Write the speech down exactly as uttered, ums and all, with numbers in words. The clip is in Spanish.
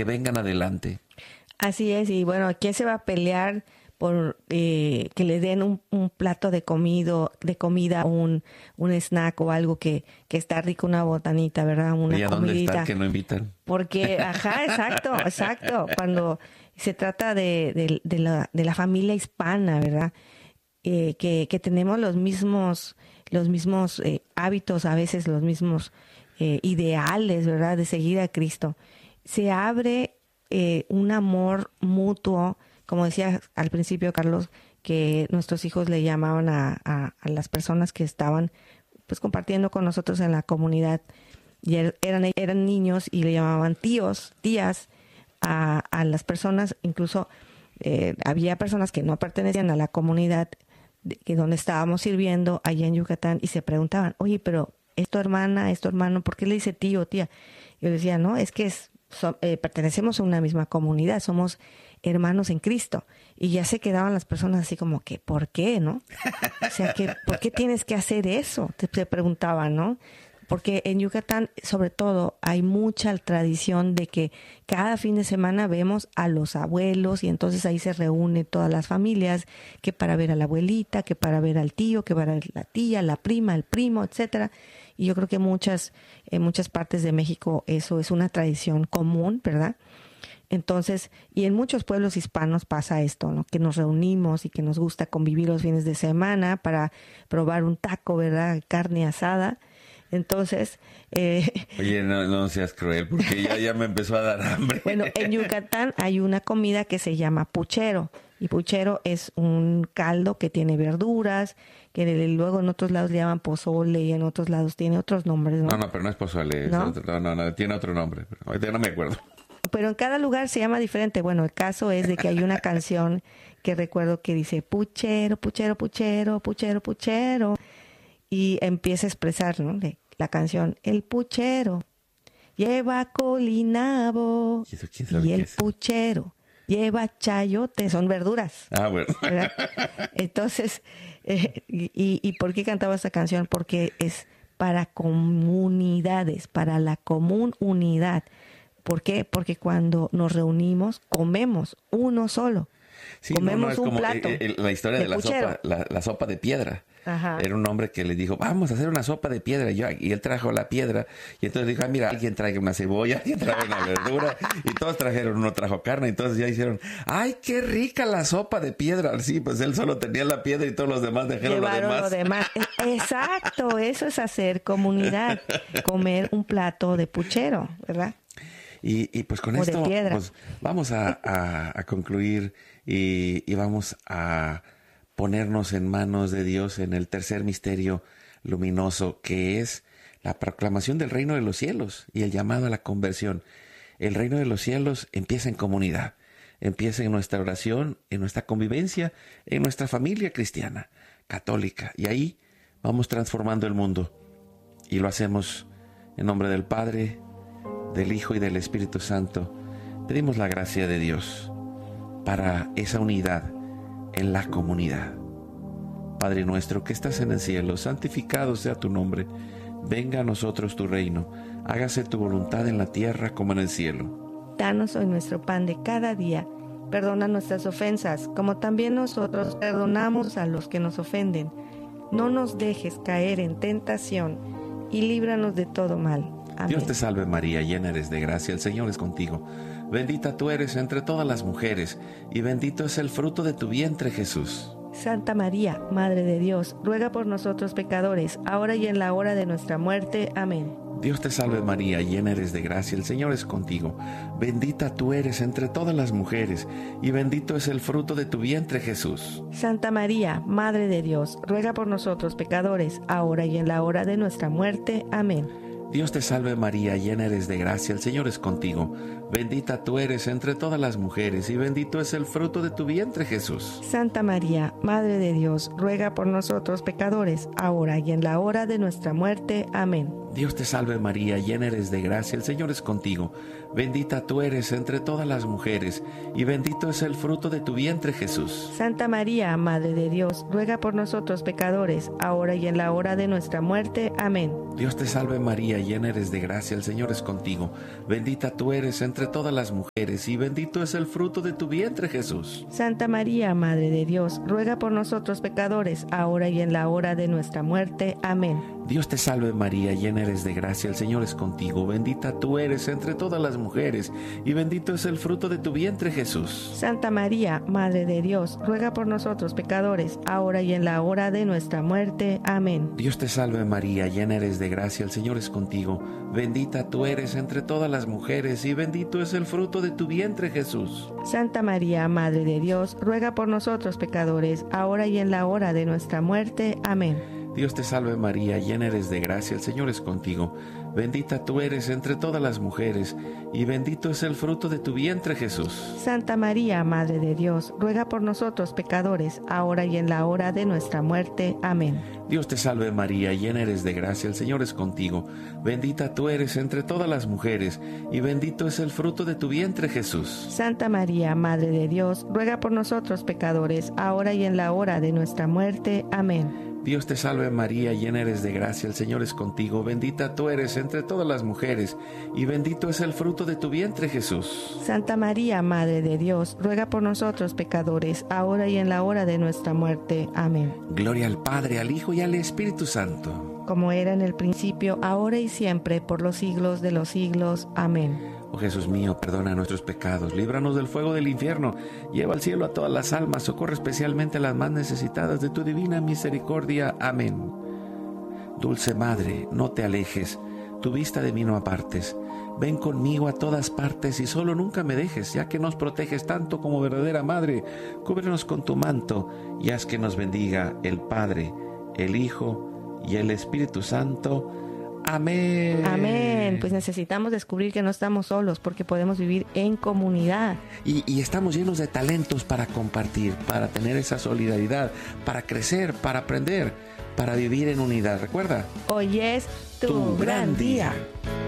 que vengan adelante. Así es, y bueno, ¿quién se va a pelear por eh, que le den un, un plato de comido, de comida, un, un snack o algo que, que está rico, una botanita, ¿verdad? Una ¿Y a dónde comidita. están que no invitan? Porque, ajá, exacto, exacto. Cuando se trata de, de, de, la, de la familia hispana, ¿verdad? Eh, que, que tenemos los mismos, los mismos eh, hábitos, a veces los mismos eh, ideales, ¿verdad? De seguir a Cristo. Se abre eh, un amor mutuo. Como decía al principio, Carlos, que nuestros hijos le llamaban a, a, a las personas que estaban pues compartiendo con nosotros en la comunidad, y eran, eran niños y le llamaban tíos, tías, a, a las personas. Incluso eh, había personas que no pertenecían a la comunidad de, que donde estábamos sirviendo allá en Yucatán, y se preguntaban, oye, pero ¿es tu hermana, es tu hermano? ¿Por qué le dice tío o tía? Yo decía, no, es que es, so, eh, pertenecemos a una misma comunidad, somos hermanos en Cristo. Y ya se quedaban las personas así como que, ¿por qué, no? O sea, que ¿por qué tienes que hacer eso? Te, te preguntaban, ¿no? Porque en Yucatán, sobre todo, hay mucha tradición de que cada fin de semana vemos a los abuelos, y entonces ahí se reúnen todas las familias, que para ver a la abuelita, que para ver al tío, que para ver la tía, la prima, el primo, etcétera. Y yo creo que muchas, en muchas partes de México eso es una tradición común, ¿verdad? Entonces, y en muchos pueblos hispanos pasa esto, ¿no? Que nos reunimos y que nos gusta convivir los fines de semana para probar un taco, ¿verdad? Carne asada. Entonces... Eh, Oye, no, no seas cruel, porque ya, ya me empezó a dar hambre. Bueno, en Yucatán hay una comida que se llama puchero. Y puchero es un caldo que tiene verduras, que luego en otros lados le llaman pozole y en otros lados tiene otros nombres, ¿no? No, no, pero no es pozole. ¿No? Es otro, no, no, no, tiene otro nombre. Pero ahorita no me acuerdo. Pero en cada lugar se llama diferente. Bueno, el caso es de que hay una canción que recuerdo que dice puchero, puchero, puchero, puchero, puchero. Y empieza a expresar, ¿no? De la canción, el puchero lleva colinabo ¿Y eso quién sabe y qué el es? puchero lleva chayote, son verduras. Ah, bueno. ¿Verdad? Entonces, eh, y, ¿y por qué cantaba esta canción? Porque es para comunidades, para la común unidad. ¿Por qué? Porque cuando nos reunimos, comemos uno solo. Sí, comemos no, no, es un como plato eh, eh, la historia de, de la puchero. sopa, la, la sopa de piedra. Ajá. Era un hombre que le dijo, vamos a hacer una sopa de piedra. Y, yo, y él trajo la piedra. Y entonces dijo, ah, mira, alguien trae una cebolla, alguien trae una verdura. Y todos trajeron, uno trajo carne. Entonces ya hicieron, ¡ay, qué rica la sopa de piedra! Sí, pues él solo tenía la piedra y todos los demás dejaron Llevaron lo demás. lo demás. Exacto, eso es hacer comunidad. Comer un plato de puchero, ¿verdad? Y, y pues con O de esto piedra. pues, vamos a, a, a concluir y, y vamos a ponernos en manos de Dios en el tercer misterio luminoso, que es la proclamación del reino de los cielos y el llamado a la conversión. El reino de los cielos empieza en comunidad, empieza en nuestra oración, en nuestra convivencia, en nuestra familia cristiana, católica. Y ahí vamos transformando el mundo. Y lo hacemos en nombre del Padre, del Hijo y del Espíritu Santo. Pedimos la gracia de Dios para esa unidad en la comunidad. Padre nuestro que estás en el cielo, santificado sea tu nombre. Venga a nosotros tu reino. Hágase tu voluntad en la tierra como en el cielo. Danos hoy nuestro pan de cada día. Perdona nuestras ofensas, como también nosotros perdonamos a los que nos ofenden. No nos dejes caer en tentación y líbranos de todo mal. Amén. Dios te salve María, llena eres de gracia, el Señor es contigo. Bendita tú eres entre todas las mujeres, y bendito es el fruto de tu vientre, Jesús. Santa María, Madre de Dios, ruega por nosotros pecadores, ahora y en la hora de nuestra muerte. Amén. Dios te salve María, llena eres de gracia, el Señor es contigo. Bendita tú eres entre todas las mujeres, y bendito es el fruto de tu vientre, Jesús. Santa María, Madre de Dios, ruega por nosotros pecadores, ahora y en la hora de nuestra muerte. Amén. Dios te salve María, llena eres de gracia, el Señor es contigo. Bendita tú eres entre todas las mujeres, y bendito es el fruto de tu vientre, Jesús. Santa María, Madre de Dios, ruega por nosotros pecadores, ahora y en la hora de nuestra muerte. Amén. Dios te salve María, llena eres de gracia, el Señor es contigo. Bendita tú eres entre todas las mujeres, y bendito es el fruto de tu vientre, Jesús. Santa María, Madre de Dios, ruega por nosotros pecadores, ahora y en la hora de nuestra muerte. Amén. Dios te salve María, llena eres de gracia, el Señor es contigo. Bendita tú eres entre entre todas las mujeres, y bendito es el fruto de tu vientre, Jesús. Santa María, Madre de Dios, ruega por nosotros pecadores, ahora y en la hora de nuestra muerte. Amén. Dios te salve María, llena eres de gracia, el Señor es contigo, bendita tú eres entre todas las mujeres, y bendito es el fruto de tu vientre, Jesús. Santa María, Madre de Dios, ruega por nosotros pecadores, ahora y en la hora de nuestra muerte. Amén. Dios te salve María, llena eres de gracia, el Señor es contigo, bendita tú eres entre todas las mujeres, y bendito es el fruto de tu vientre, Jesús. Santa María, Madre de Dios, ruega por nosotros pecadores, ahora y en la hora de nuestra muerte. Amén. Dios te salve María, llena eres de gracia, el Señor es contigo, bendita tú eres entre todas las mujeres, y bendito es el fruto de tu vientre, Jesús. Santa María, Madre de Dios, ruega por nosotros pecadores, ahora y en la hora de nuestra muerte. Amén. Dios te salve María, llena eres de gracia, el Señor es contigo, bendita tú eres entre todas las mujeres, y bendito es el fruto de tu vientre, Jesús. Santa María, Madre de Dios, ruega por nosotros pecadores, ahora y en la hora de nuestra muerte. Amén. Dios te salve María, llena eres de gracia, el Señor es contigo, bendita tú eres entre todas las mujeres, y bendito es el fruto de tu vientre, Jesús. Santa María, Madre de Dios, ruega por nosotros pecadores, ahora y en la hora de nuestra muerte. Amén. Gloria al Padre, al Hijo y al Espíritu Santo. Como era en el principio, ahora y siempre, por los siglos de los siglos. Amén. Oh Jesús mío, perdona nuestros pecados, líbranos del fuego del infierno, lleva al cielo a todas las almas, socorre especialmente a las más necesitadas de tu divina misericordia. Amén. Dulce Madre, no te alejes, tu vista de mí no apartes. Ven conmigo a todas partes y solo nunca me dejes, ya que nos proteges tanto como verdadera Madre. Cúbrenos con tu manto y haz que nos bendiga el Padre, el Hijo y el Espíritu Santo. Amén. Amén. Pues necesitamos descubrir que no estamos solos porque podemos vivir en comunidad. Y, y estamos llenos de talentos para compartir, para tener esa solidaridad, para crecer, para aprender, para vivir en unidad. Recuerda, Hoy es tu, tu gran gran día. día.